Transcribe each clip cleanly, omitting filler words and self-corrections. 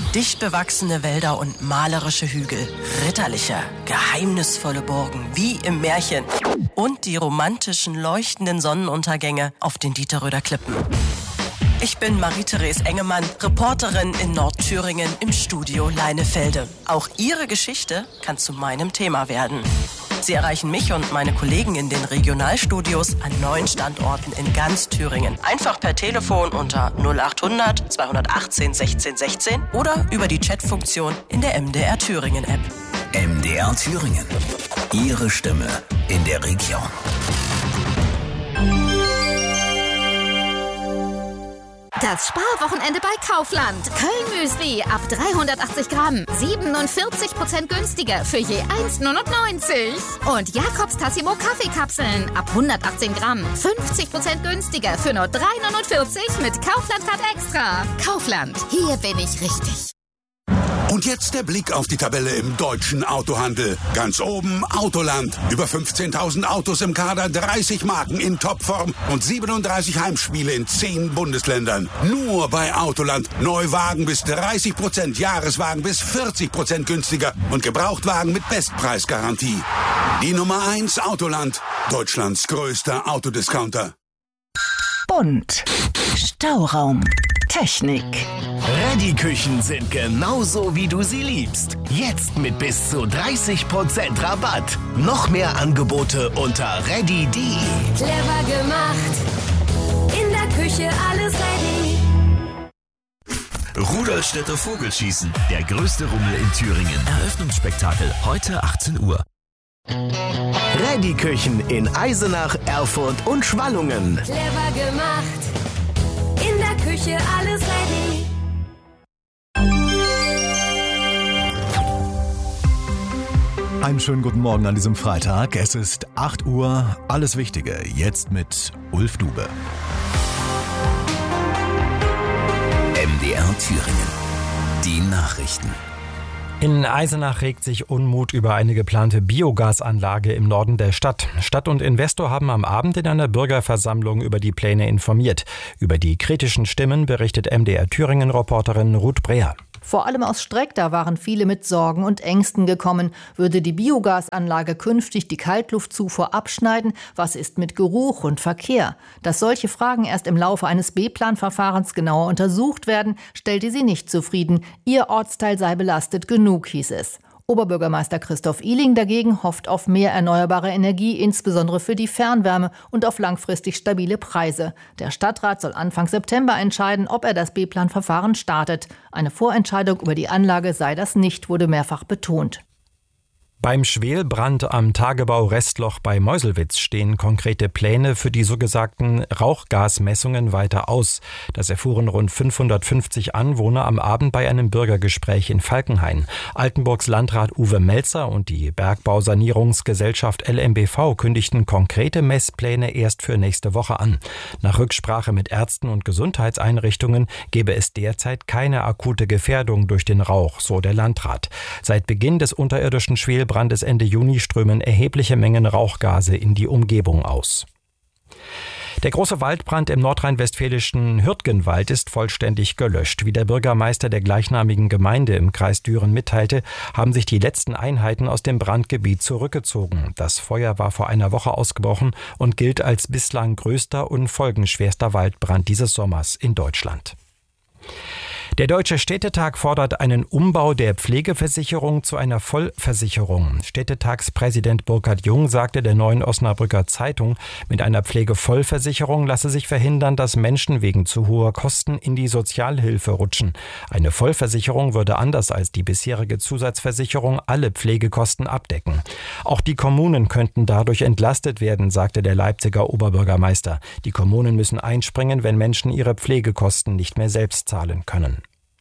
Dicht bewachsene Wälder und malerische Hügel, ritterliche, geheimnisvolle Burgen, wie im Märchen. Und die romantischen, leuchtenden Sonnenuntergänge auf den Dieterröder Klippen. Ich bin Marie-Therese Engemann, Reporterin in Nordthüringen im Studio Leinefelde. Auch Ihre Geschichte kann zu meinem Thema werden. Sie erreichen mich und meine Kollegen in den Regionalstudios an 9 Standorten in ganz Thüringen. Einfach per Telefon unter 0800 218 16 16 oder über die Chatfunktion in der MDR Thüringen App. MDR Thüringen. Ihre Stimme in der Region. Das Sparwochenende bei Kaufland. Köln-Müsli ab 380 Gramm. 47% günstiger für je 1,99. Und Jakobs Tassimo Kaffeekapseln ab 118 Gramm. 50% günstiger für nur 3,49 mit Kaufland-Card Extra. Kaufland, hier bin ich richtig. Und jetzt der Blick auf die Tabelle im deutschen Autohandel. Ganz oben Autoland. Über 15.000 Autos im Kader, 30 Marken in Topform und 37 Heimspiele in 10 Bundesländern. Nur bei Autoland. Neuwagen bis 30%, Jahreswagen bis 40% günstiger und Gebrauchtwagen mit Bestpreisgarantie. Die Nummer 1 Autoland. Deutschlands größter Autodiscounter. Bunt. Stauraum. Technik. Ready-Küchen sind genauso, wie du sie liebst. Jetzt mit bis zu 30% Rabatt. Noch mehr Angebote unter ready.de. Clever gemacht. In der Küche alles ready. Rudolstädter Vogelschießen. Der größte Rummel in Thüringen. Eröffnungsspektakel heute 18 Uhr. Ready-Küchen in Eisenach, Erfurt und Schwallungen. Clever gemacht. In der Küche alles ready. Einen schönen guten Morgen an diesem Freitag. Es ist 8 Uhr. Alles Wichtige jetzt mit Ulf Dube. MDR Thüringen. Die Nachrichten. In Eisenach regt sich Unmut über eine geplante Biogasanlage im Norden der Stadt. Stadt und Investor haben am Abend in einer Bürgerversammlung über die Pläne informiert. Über die kritischen Stimmen berichtet MDR Thüringen-Reporterin Ruth Breher. Vor allem aus Streckda waren viele mit Sorgen und Ängsten gekommen. Würde die Biogasanlage künftig die Kaltluftzufuhr abschneiden? Was ist mit Geruch und Verkehr? Dass solche Fragen erst im Laufe eines B-Plan-Verfahrens genauer untersucht werden, stellte sie nicht zufrieden. Ihr Ortsteil sei belastet genug, hieß es. Oberbürgermeister Christoph Ihling dagegen hofft auf mehr erneuerbare Energie, insbesondere für die Fernwärme und auf langfristig stabile Preise. Der Stadtrat soll Anfang September entscheiden, ob er das B-Plan-Verfahren startet. Eine Vorentscheidung über die Anlage sei das nicht, wurde mehrfach betont. Beim Schwelbrand am Tagebau Restloch bei Meuselwitz stehen konkrete Pläne für die so gesagten Rauchgasmessungen weiter aus. Das erfuhren rund 550 Anwohner am Abend bei einem Bürgergespräch in Falkenhain. Altenburgs Landrat Uwe Melzer und die Bergbausanierungsgesellschaft LMBV kündigten konkrete Messpläne erst für nächste Woche an. Nach Rücksprache mit Ärzten und Gesundheitseinrichtungen gebe es derzeit keine akute Gefährdung durch den Rauch, so der Landrat. Seit Beginn des unterirdischen Schwelbrandes Ende Juni strömen erhebliche Mengen Rauchgase in die Umgebung aus. Der große Waldbrand im nordrhein-westfälischen Hürtgenwald ist vollständig gelöscht. Wie der Bürgermeister der gleichnamigen Gemeinde im Kreis Düren mitteilte, haben sich die letzten Einheiten aus dem Brandgebiet zurückgezogen. Das Feuer war vor einer Woche ausgebrochen und gilt als bislang größter und folgenschwerster Waldbrand dieses Sommers in Deutschland. Der Deutsche Städtetag fordert einen Umbau der Pflegeversicherung zu einer Vollversicherung. Städtetagspräsident Burkhard Jung sagte der Neuen Osnabrücker Zeitung, mit einer Pflegevollversicherung lasse sich verhindern, dass Menschen wegen zu hoher Kosten in die Sozialhilfe rutschen. Eine Vollversicherung würde anders als die bisherige Zusatzversicherung alle Pflegekosten abdecken. Auch die Kommunen könnten dadurch entlastet werden, sagte der Leipziger Oberbürgermeister. Die Kommunen müssen einspringen, wenn Menschen ihre Pflegekosten nicht mehr selbst zahlen können.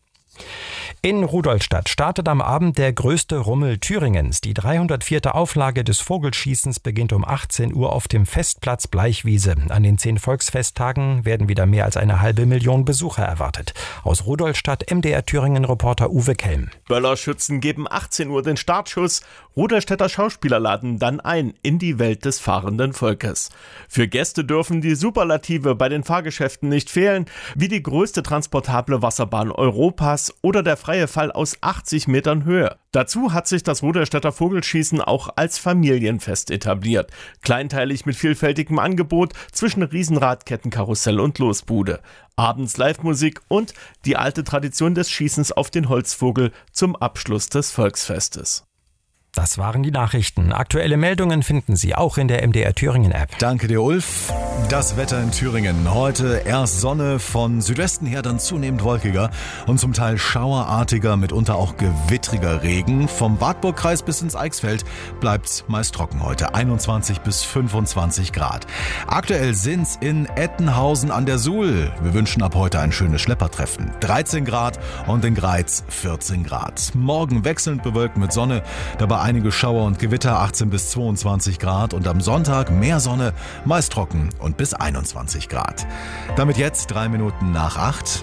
In Rudolstadt startet am Abend der größte Rummel Thüringens. Die 304. Auflage des Vogelschießens beginnt um 18 Uhr auf dem Festplatz Bleichwiese. An den 10 Volksfesttagen werden wieder mehr als 500.000 Besucher erwartet. Aus Rudolstadt MDR Thüringen-Reporter Uwe Kelm. Böllerschützen geben 18 Uhr den Startschuss. Rudolstädter Schauspieler laden dann ein in die Welt des fahrenden Volkes. Für Gäste dürfen die Superlative bei den Fahrgeschäften nicht fehlen, wie die größte transportable Wasserbahn Europas oder der freie Fall aus 80 Metern Höhe. Dazu hat sich das Rudolstädter Vogelschießen auch als Familienfest etabliert. Kleinteilig mit vielfältigem Angebot zwischen Riesenradketten, Karussell und Losbude. Abends Live-Musik und die alte Tradition des Schießens auf den Holzvogel zum Abschluss des Volksfestes. Das waren die Nachrichten. Aktuelle Meldungen finden Sie auch in der MDR Thüringen App. Danke dir, Ulf. Das Wetter in Thüringen. Heute erst Sonne, von Südwesten her dann zunehmend wolkiger und zum Teil schauerartiger, mitunter auch gewittriger Regen. Vom Wartburgkreis bis ins Eichsfeld bleibt's meist trocken heute. 21 bis 25 Grad. Aktuell sind's in Ettenhausen an der Suhl. Wir wünschen ab heute ein schönes Schleppertreffen. 13 Grad und in Greiz 14 Grad. Morgen wechselnd bewölkt mit Sonne, dabei einige Schauer und Gewitter, 18 bis 22 Grad und am Sonntag mehr Sonne, meist trocken und bis 21 Grad. Damit jetzt 3 Minuten nach 8.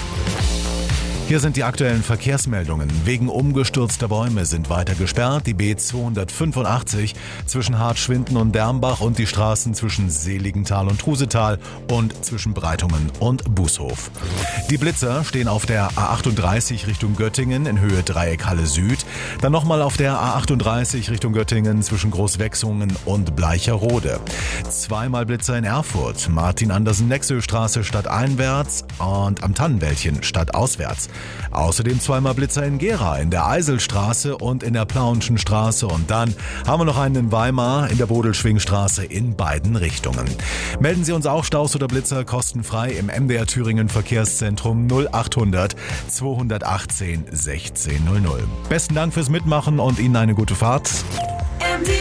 Hier sind die aktuellen Verkehrsmeldungen. Wegen umgestürzter Bäume sind weiter gesperrt die B285 zwischen Hartschwinden und Dermbach und die Straßen zwischen Seligenthal und Trusetal und zwischen Breitungen und Bußhof. Die Blitzer stehen auf der A38 Richtung Göttingen in Höhe Dreieckhalle Süd, dann nochmal auf der A38 Richtung Göttingen zwischen Großwechsungen und Bleicherode. Zweimal Blitzer in Erfurt, Martin-Andersen-Nexö-Straße stadteinwärts und am Tannenwäldchen stadtauswärts. Außerdem zweimal Blitzer in Gera, in der Eiselstraße und in der Plauenschen Straße. Und dann haben wir noch einen in Weimar in der Bodelschwingstraße in beiden Richtungen. Melden Sie uns auch Staus oder Blitzer kostenfrei im MDR Thüringen Verkehrszentrum 0800 218 1600. Besten Dank fürs Mitmachen und Ihnen eine gute Fahrt. MDR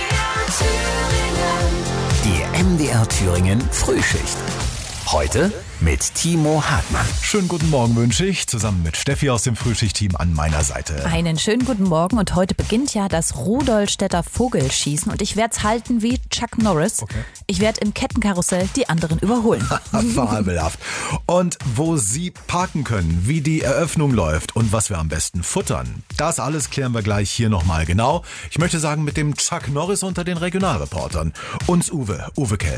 Thüringen. Die MDR Thüringen Frühschicht. Heute mit Timo Hartmann. Schönen guten Morgen wünsche ich, zusammen mit Steffi aus dem Frühschichtteam an meiner Seite. Einen schönen guten Morgen und heute beginnt ja das Rudolstädter Vogelschießen und ich werde es halten wie Chuck Norris. Okay. Ich werde im Kettenkarussell die anderen überholen. Fabelhaft. Und wo Sie parken können, wie die Eröffnung läuft und was wir am besten futtern, das alles klären wir gleich hier nochmal genau. Ich möchte sagen mit dem Chuck Norris unter den Regionalreportern. Uns Uwe Kelm.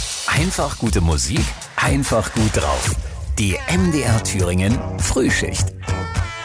Einfach gute Musik, einfach gut drauf. Die MDR Thüringen Frühschicht.